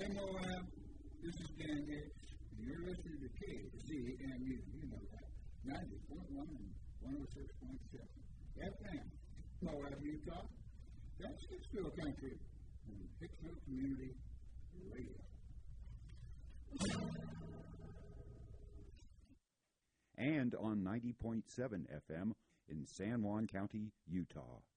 Moab, this is Dan Hicks. You're listening to KZMU. You know that. 90.1 and 106.7. FM, Moab, Utah. That's Hicksville Country and Hicksville Community Radio. And on 90.7 FM in San Juan County, Utah.